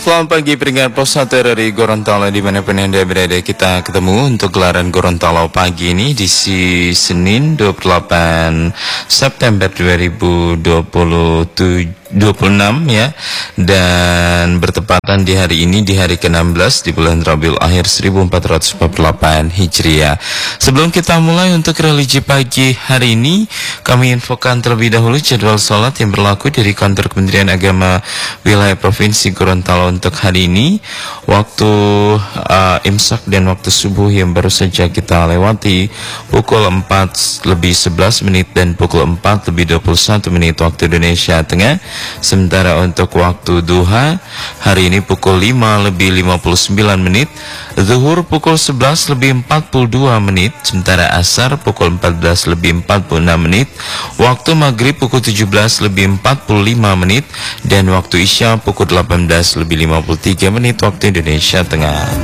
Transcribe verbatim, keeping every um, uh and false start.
Selamat pagi pendengar pos satu dari Gorontalo dimanapun Anda berada. Kita ketemu untuk gelaran Gorontalo pagi ini di si Senin dua puluh delapan September dua ribu dua puluh enam ya, dan bertepatan di hari ini di hari ke enam belas di bulan Rabiul Akhir seribu empat ratus empat puluh delapan Hijriah. Sebelum kita mulai untuk religi pagi hari ini, kami infokan terlebih dahulu jadwal sholat yang berlaku dari kantor Kementerian Agama wilayah Provinsi Gorontalo untuk hari ini. Waktu uh, imsak dan waktu subuh yang baru saja kita lewati pukul empat lebih sebelas menit dan pukul empat lebih dua puluh satu menit waktu Indonesia Tengah. Sementara untuk waktu duha hari ini pukul lima lebih lima puluh sembilan menit, zuhur pukul sebelas lebih empat puluh dua menit, sementara asar pukul empat belas lebih empat puluh enam menit, waktu maghrib pukul tujuh belas lebih empat puluh lima menit, dan waktu isya pukul delapan belas lebih lima puluh tiga menit waktu Indonesia Tengah.